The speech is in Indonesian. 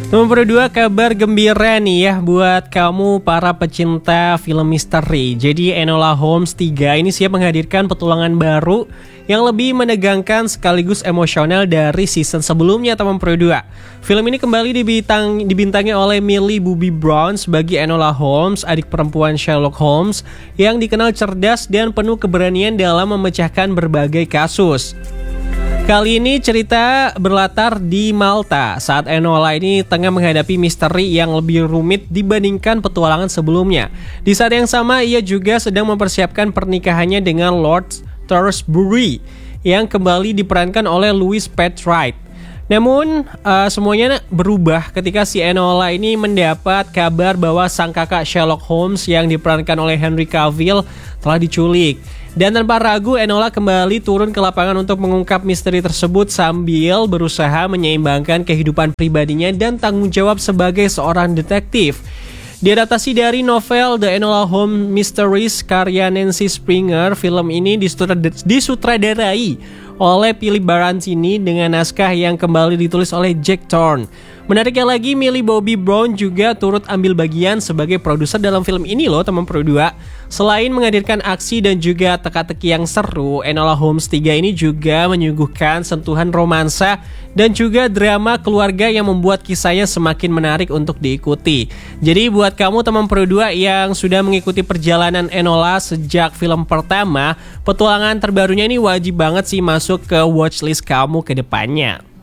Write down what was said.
Nomor 2, kabar gembira nih ya buat kamu para pecinta film misteri. Jadi Enola Holmes 3 ini siap menghadirkan petualangan baru yang lebih menegangkan sekaligus emosional dari season sebelumnya, teman Pro 2. Film ini kembali dibintangi oleh Millie Bobby Brown sebagai Enola Holmes, adik perempuan Sherlock Holmes yang dikenal cerdas dan penuh keberanian dalam memecahkan berbagai kasus. Kali ini cerita berlatar di Malta saat Enola ini tengah menghadapi misteri yang lebih rumit dibandingkan petualangan sebelumnya. Di saat yang sama ia juga sedang mempersiapkan pernikahannya dengan Lord Thursbury yang kembali diperankan oleh Louis Petright. Namun semuanya berubah ketika si Enola ini mendapat kabar bahwa sang kakak Sherlock Holmes yang diperankan oleh Henry Cavill telah diculik. Dan tanpa ragu Enola kembali turun ke lapangan untuk mengungkap misteri tersebut sambil berusaha menyeimbangkan kehidupan pribadinya dan tanggung jawab sebagai seorang detektif. Diadaptasi dari novel The Enola Holmes Mysteries karya Nancy Springer, film ini disutradarai oleh Philip Barantini dengan naskah yang kembali ditulis oleh Jack Thorne. Menariknya lagi, Millie Bobby Brown juga turut ambil bagian sebagai produser dalam film ini loh, teman Pro 2. Selain menghadirkan aksi dan juga teka-teki yang seru, Enola Holmes 3 ini juga menyuguhkan sentuhan romansa dan juga drama keluarga yang membuat kisahnya semakin menarik untuk diikuti. Jadi buat kamu teman Pro 2 yang sudah mengikuti perjalanan Enola sejak film pertama, petualangan terbarunya ini wajib banget sih masuk ke watchlist kamu ke depannya.